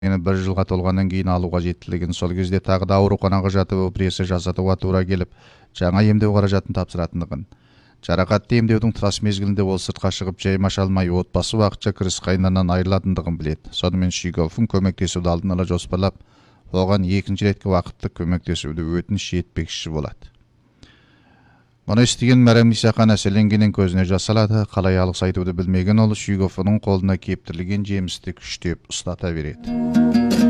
bir жылға толғаннан кейін алуға жеттілігін, сол кезде тағы да ауруханаға жатып операция жасатуға тура келіп, жаңа емдеу қаражатын тапсыратындығын, жарақатты емдеудің трас мезгілінде ол сыртқа шығып жаймаша алмай, отбасы уақытша кіріс қайнынан айырылатындығын біледі. Сонымен Шүйгеловтың көмектесуді алдын ала жоспарлап, оған екінші ретке уақытты көмектесуді өтініш етпекші болады. Мұны естіген Мәрем Исақан әсерленгеннен көзіне жас алады. Қалай алғыс айтуды білмеген ол Шүйгеловтың қолына кептірілген жемісті күштеп ұстата береді.